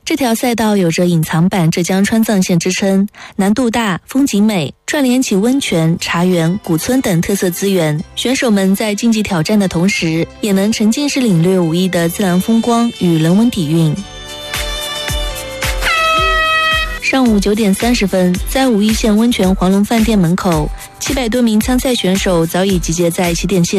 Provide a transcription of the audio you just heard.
这条赛道有着隐藏版浙江川藏线之称，难度大，风景美，串联起温泉、茶园、古村等特色资源。选手们在竞技挑战的同时，也能沉浸式领略武义的自然风光与人文底蕴。上午9点30分，在武义县温泉黄龙饭店门口，700多名参赛选手早已集结在起点线。